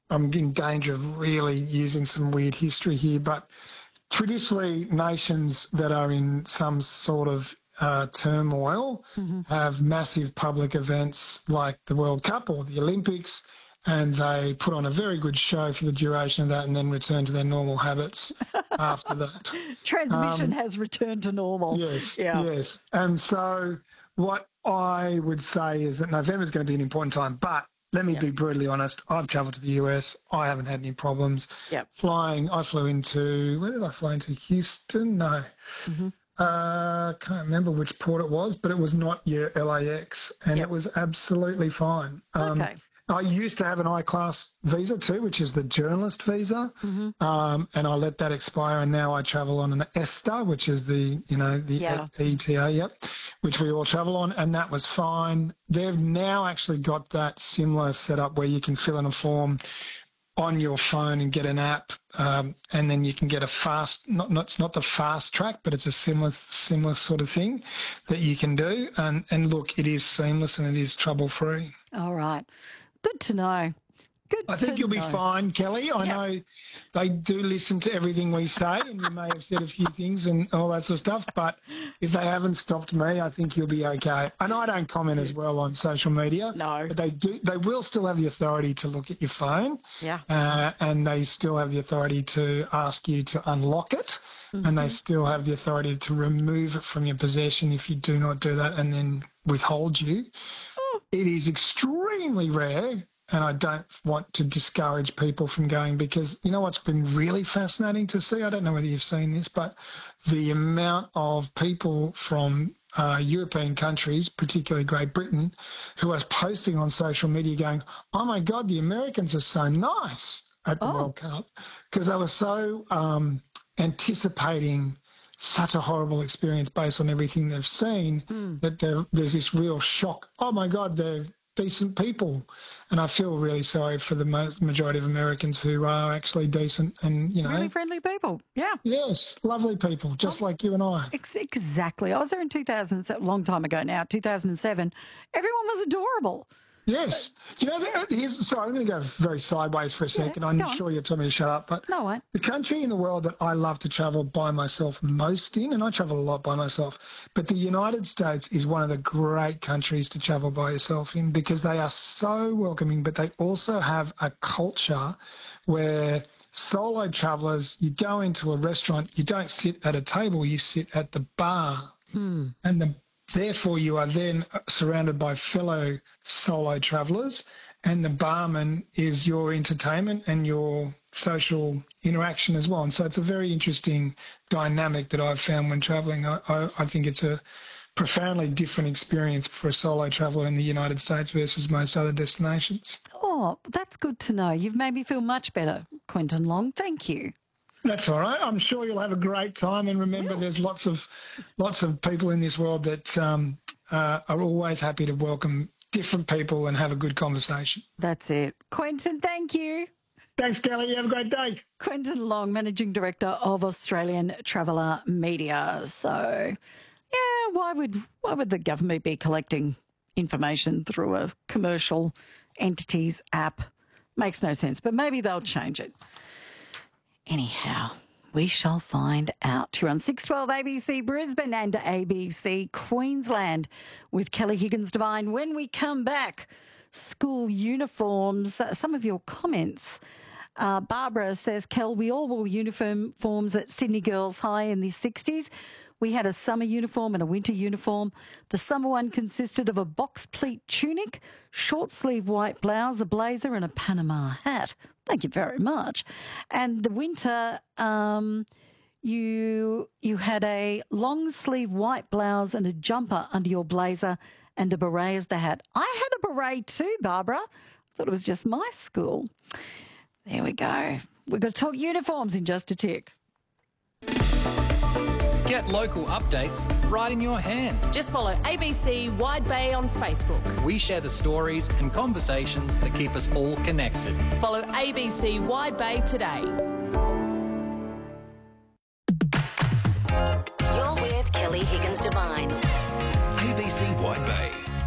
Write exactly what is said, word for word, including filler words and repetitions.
I'm in danger of really using some weird history here, but traditionally nations that are in some sort of uh, turmoil mm-hmm. have massive public events like the World Cup or the Olympics, and they put on a very good show for the duration of that and then return to their normal habits after that. Transmission um, has returned to normal. Yes, yeah. yes. And so what I would say is that November is going to be an important time, but let me yep. be brutally honest. I've travelled to the U S. I haven't had any problems. Yep. Flying, I flew into, where did I fly into? Houston? No. Mm-hmm. Uh, can't remember which port it was, but it was not your L A X, and yep. it was absolutely fine. Um, okay. I used to have an I-class visa too, which is the journalist visa, mm-hmm. um, and I let that expire, and now I travel on an ESTA, which is the, you know, the yeah. E T A, yep, which we all travel on, and that was fine. They've now actually got that similar setup where you can fill in a form on your phone and get an app, um, and then you can get a fast, not, not, it's not the fast track, but it's a similar similar sort of thing that you can do. And, and look, it is seamless and it is trouble-free. All right. Good to know. Good I think to you'll know. be fine, Kelly. I yeah. know they do listen to everything we say, and you may have said a few things and all that sort of stuff, but if they haven't stopped me, I think you'll be okay. And I don't comment as well on social media. No. But they do. They will still have the authority to look at your phone. Yeah. Uh, and they still have the authority to ask you to unlock it, mm-hmm. and they still have the authority to remove it from your possession if you do not do that and then withhold you. Oh. It is extremely rare. And I don't want to discourage people from going, because you know what's been really fascinating to see? I don't know whether you've seen this, but the amount of people from uh, European countries, particularly Great Britain, who are posting on social media going, oh, my God, the Americans are so nice at the oh. World Cup, because they were so um, anticipating such a horrible experience based on everything they've seen mm. that there's this real shock. Oh, my God, they're decent people. And I feel really sorry for the most majority of Americans who are actually decent and, you know. Really friendly people, yeah. Yes, lovely people, just oh, like you and I. Ex- exactly. I was there in two thousand, a long time ago now, two thousand seven. Everyone was adorable. Yes. You know, here's, sorry, I'm going to go very sideways for a second. Yeah, I'm sure you'll tell me to shut up. But no, I... the country in the world that I love to travel by myself most in, and I travel a lot by myself, but the United States is one of the great countries to travel by yourself in, because they are so welcoming, but they also have a culture where solo travellers, you go into a restaurant, you don't sit at a table, you sit at the bar. Hmm. And the Therefore, you are then surrounded by fellow solo travellers, and the barman is your entertainment and your social interaction as well. And so it's a very interesting dynamic that I've found when travelling. I, I, I think it's a profoundly different experience for a solo traveller in the United States versus most other destinations. Oh, that's good to know. You've made me feel much better, Quentin Long. Thank you. That's all right. I'm sure you'll have a great time. And remember, yeah. there's lots of lots of people in this world that um, uh, are always happy to welcome different people and have a good conversation. That's it. Quentin, thank you. Thanks, Kelly. You have a great day. Quentin Long, Managing Director of Australian Traveller Media. So, yeah, why would why would the government be collecting information through a commercial entity's app? Makes no sense, but maybe they'll change it. Anyhow, we shall find out. You're on six twelve A B C Brisbane and A B C Queensland with Kelly Higgins-Devine. When we come back, school uniforms, some of your comments. Uh, Barbara says, Kel, we all wore uniforms at Sydney Girls High in the sixties. We had a summer uniform and a winter uniform. The summer one consisted of a box pleat tunic, short sleeve white blouse, a blazer and a Panama hat. Thank you very much. And the winter, um, you you had a long sleeve white blouse and a jumper under your blazer and a beret as the hat. I had a beret too, Barbara. I thought it was just my school. There we go. We're going to talk uniforms in just a tick. Get local updates right in your hand. Just follow A B C Wide Bay on Facebook. We share the stories and conversations that keep us all connected. Follow A B C Wide Bay today. You're with Kelly Higgins-Devine. A B C Wide Bay.